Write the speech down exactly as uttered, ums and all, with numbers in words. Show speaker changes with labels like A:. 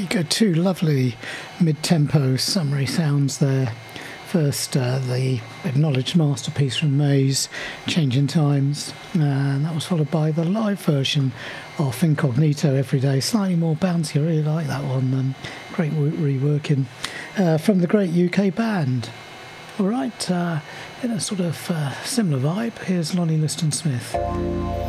A: go. Two lovely mid-tempo summery sounds there. First, uh, the acknowledged masterpiece from Maze, Changing Times, and that was followed by the live version of Incognito Every Day, slightly more bouncy. I really like that one. Um, great reworking uh, from the great U K band. All right, uh, in a sort of uh, similar vibe, here's Lonnie Liston Smith.